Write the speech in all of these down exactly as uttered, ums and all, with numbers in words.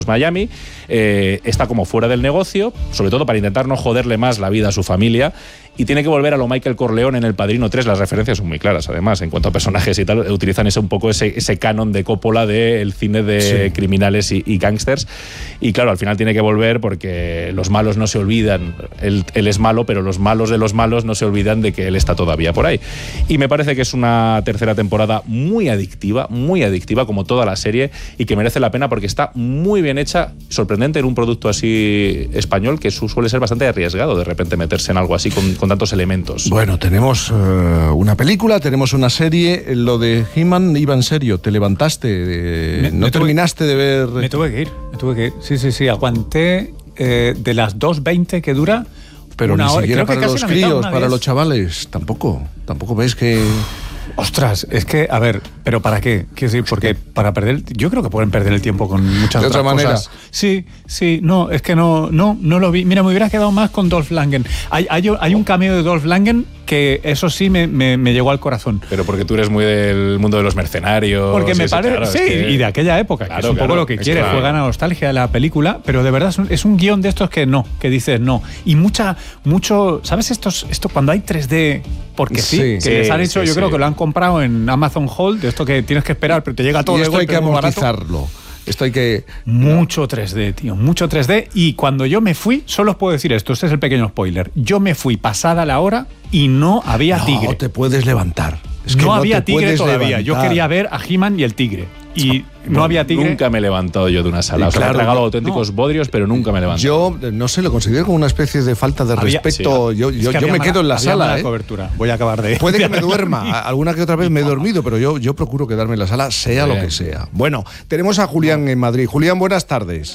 Miami, eh, está como fuera del negocio, sobre todo para intentar no joderle más la vida a su familia, y tiene que volver a lo Michael Corleone en El Padrino tres. Las referencias son muy claras, además, en cuanto a personajes y tal, utilizan ese, un poco ese, ese canon de Coppola del cine de sí. criminales y, y gángsters, y claro, al final tiene que volver porque los malos no se olvidan, él, él es malo, pero los malos de los malos no se olvidan de que él está todavía por ahí, y me parece que es una tercera temporada muy adictiva, muy adictiva, como toda la serie, y que merece la pena porque está muy bien hecha, sorprendente en un producto así español, que suele ser bastante arriesgado de repente meterse en algo así con, con tantos elementos. Bueno, tenemos uh, una película, tenemos una serie. Lo de He-Man iba en serio, te levantaste, eh, me, no me terminaste tuve, de ver... Me tuve que ir, me tuve que ir, sí, sí, sí, aguanté eh, de las dos veinte que dura. Pero una ni hora, siquiera para los críos, para diez. los chavales, tampoco, tampoco ves que... Ostras, es que, a ver, ¿pero para qué? Quiero decir, porque para perder... Yo creo que pueden perder el tiempo con muchas de otras otra manera. cosas. Sí, sí, no, es que no, no, no lo vi. Mira, me hubiera quedado más con Dolph Lundgren. Hay, hay, hay un cameo de Dolph Lundgren que eso sí me, me, me llegó al corazón. Pero porque tú eres muy del mundo de los mercenarios. Porque me parece... Claro, sí, es que... y de aquella época, claro, que es un claro, poco lo que quiere, claro. juegan a la nostalgia de la película, pero de verdad es un, es un guión de estos que no, que dices no. Y mucha, mucho... ¿Sabes estos, esto cuando hay tres D? Porque sí, sí que sí, les han hecho, sí, yo sí. creo que lo han comprado en Amazon Hold, de esto que tienes que esperar, pero te llega todo y de esto hay golpe, que muy barato. amortizarlo. Esto hay que... Mucho tres D, tío, mucho tres D. Y cuando yo me fui, solo os puedo decir esto, este es el pequeño spoiler. Yo me fui pasada la hora y no había no, tigre. No te puedes levantar. Es que no, no había te tigre todavía. levantar. Yo quería ver a He-Man y el tigre. Y no, no había tigre. Nunca me he levantado yo de una sala. Y O sea, claro, me he tragado no, auténticos no. bodrios, pero nunca me he levantado. Yo, no sé, lo considero como una especie de falta de Había, respeto. sí, yo es yo, que yo me mala, quedo en la sala. Mala ¿eh? cobertura. Voy a acabar de... Puede que me duerma. Alguna que otra vez me he dormido, pero yo, yo procuro quedarme en la sala, sea Bien. lo que sea. Bueno, tenemos a Julián en Madrid. Julián, buenas tardes.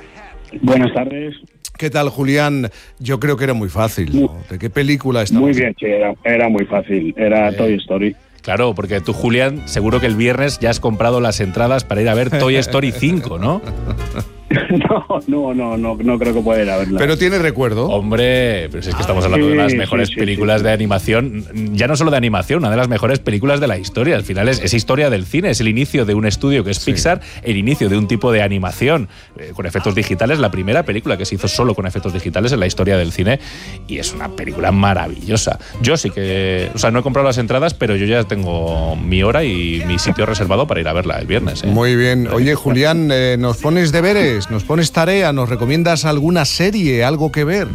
Buenas tardes. ¿Qué tal, Julián? Yo creo que era muy fácil, ¿no? ¿De qué película estamos? Muy bien, sí, era, era muy fácil. Era Eh. Toy Story. Claro, porque tú, Julián, seguro que el viernes ya has comprado las entradas para ir a ver Toy Story cinco, ¿no? No, no, no, no, no creo que pueda ir a verla. Pero tiene recuerdo. Hombre, pero si es que estamos hablando Sí, de las sí, mejores sí, películas sí. de animación, ya no solo de animación, una de las mejores películas de la historia. Al final es, es historia del cine, es el inicio de un estudio que es Sí. Pixar, el inicio de un tipo de animación eh, con efectos digitales, la primera película que se hizo solo con efectos digitales en la historia del cine, y es una película maravillosa. Yo sí que, o sea, no he comprado las entradas, pero yo ya tengo mi hora y mi sitio reservado para ir a verla el viernes. ¿eh? Muy bien. Oye, Julián, eh, nos pones deberes, nos pones tarea, nos recomiendas alguna serie, algo que ver.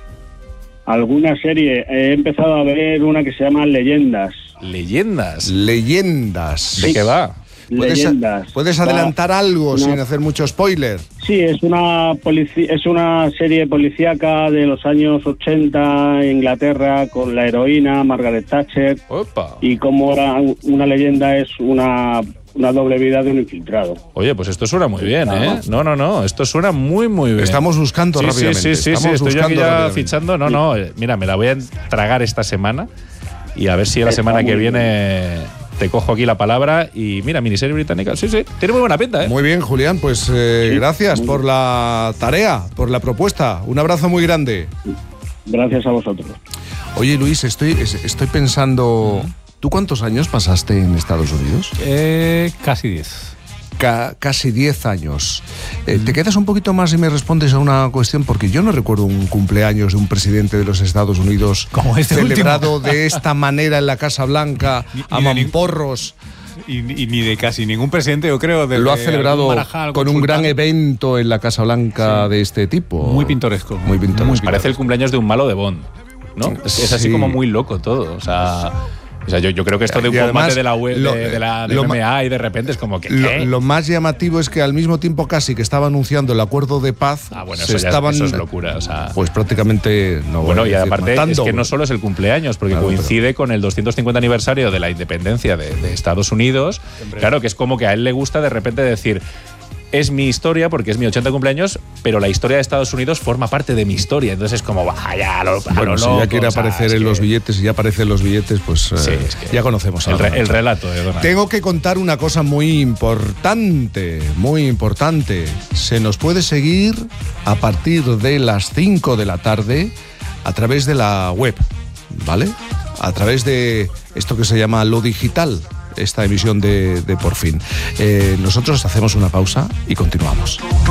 ¿Alguna serie? He empezado a ver una que se llama Leyendas. Leyendas. Leyendas. ¿De qué va? ¿Puedes, Leyendas. ¿puedes Va- adelantar algo una- sin hacer mucho spoiler? Sí, es una polici- es una serie policíaca de los años ochenta en Inglaterra, con la heroína Margaret Thatcher, Opa. y como era una leyenda es una, una doble vida de un infiltrado. Oye, pues esto suena muy bien, ¿eh? No, no, no, esto suena muy, muy bien. Estamos buscando sí, rápidamente. Sí, sí, sí, sí, estamos estoy yo aquí buscando ya rápidamente. fichando. No, no, eh, mira, me la voy a tragar esta semana y a ver si la Está semana que muy viene te cojo aquí la palabra y mira, miniserie británica. Sí, sí, tiene muy buena pinta, ¿eh? Muy bien, Julián, pues eh, Sí, gracias muy por bien. la tarea, por la propuesta. Un abrazo muy grande. Gracias a vosotros. Oye, Luis, estoy, es- estoy pensando... ¿Tú cuántos años pasaste en Estados Unidos? Eh, casi diez. Ca- casi diez años. Eh, ¿Te quedas un poquito más y me respondes a una cuestión? Porque yo no recuerdo un cumpleaños de un presidente de los Estados Unidos Como este celebrado último. de esta manera en la Casa Blanca, Ni- a ni de ni- mamporros. Y, y ni de casi ningún presidente, yo creo. desde Lo ha algún celebrado Marajá, algún con un gran sultán. evento en la Casa Blanca Sí. de este tipo. Muy pintoresco. Muy pintoresco. Parece el cumpleaños de un malo de Bond, ¿no? Es, es así Sí. como muy loco todo, o sea... O sea, yo, yo creo que esto de un Y además, combate de la web, lo- de, de la de lo M M A ma- y de repente es como que Lo, ¿qué? lo más llamativo es que al mismo tiempo casi que estaba anunciando el acuerdo de paz, Ah, bueno, se eso, ya es- estaban eso es locura, o sea... pues prácticamente no voy Bueno, a y decir aparte matando. es que no solo es el cumpleaños, porque Claro, coincide con el doscientos cincuenta aniversario de la independencia de, de Estados Unidos. Claro, que es como que a él le gusta de repente decir, es mi historia porque es mi ochenta cumpleaños, pero la historia de Estados Unidos forma parte de mi historia. Entonces es como, vaya, a lo, a Bueno, lo si loco, ya quiere o sea, aparecer es en que- los billetes y ya aparece en los billetes, pues Sí, eh, es que ya conocemos el, algo. re- el relato de Donald. Tengo que contar una cosa muy importante, muy importante. Se nos puede seguir a partir de las cinco de la tarde a través de la web, ¿vale? A través de esto que se llama Lo Digital, esta emisión de, de Por Fin. Eh, nosotros hacemos una pausa y continuamos.